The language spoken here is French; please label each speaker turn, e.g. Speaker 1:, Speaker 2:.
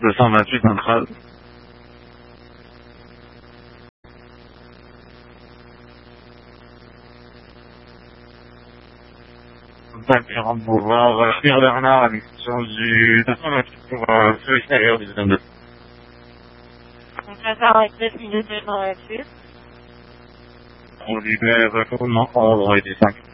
Speaker 1: 228 centrale. D'accord, boulevard Pierre Bernard, à l'extension du 228 pour feu extérieur du 22.
Speaker 2: On va s'arrêter 9 minutes dans la suite.
Speaker 1: On libère commandement ordre et des 5.